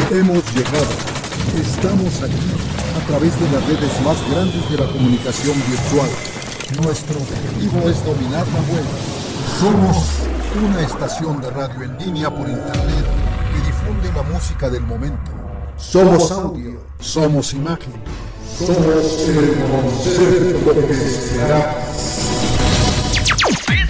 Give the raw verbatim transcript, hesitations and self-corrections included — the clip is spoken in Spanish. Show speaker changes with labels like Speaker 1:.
Speaker 1: Hemos llegado. Estamos aquí a través de las redes más grandes de la comunicación virtual. Nuestro objetivo es dominar la web. Somos una estación de radio en línea por internet que difunde la música del momento. Somos audio, somos imagen, somos el concepto que se hará.